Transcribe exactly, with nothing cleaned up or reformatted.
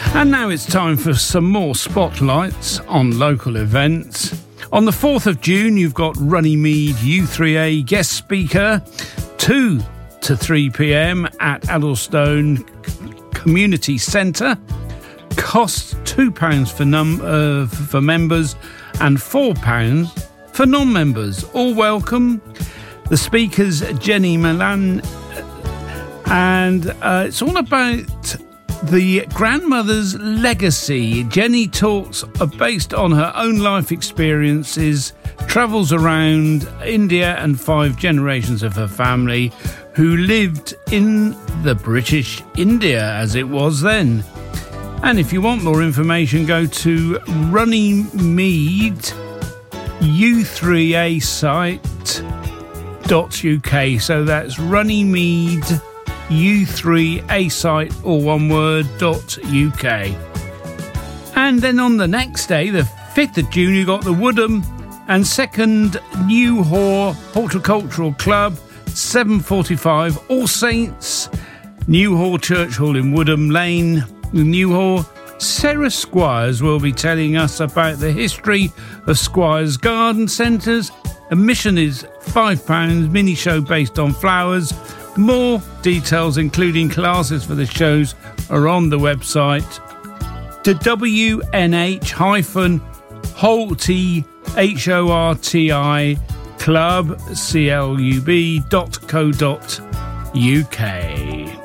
And now it's time for some more spotlights on local events. On the fourth of June, you've got Runnymede U three A guest speaker, two to three p.m. at Addlestone Community Centre. Costs two pounds for, num- uh, for members and four pounds for non-members. All welcome. The speaker's Jenny Milan, and uh, it's all about the grandmother's legacy. Jenny talks uh, based on her own life experiences, travels around India and five generations of her family who lived in the British India as it was then. And if you want more information, go to Runnymede U three A site dot U K. So that's Runnymede U three A site, all one word, dot U K. And then on the next day, the fifth of June, you got the Woodham and Second Newhaw Horticultural Club, seven forty-five, All Saints, Newhaw Church Hall in Woodham Lane, Newhaw. Sarah Squires will be telling us about the history of Squires Garden Centres. Admission is five pounds, mini show based on flowers. More details, including classes for the shows, are on the website to W N H hyphen Horty, H O R T I, Club, C L U B dot co dot U K.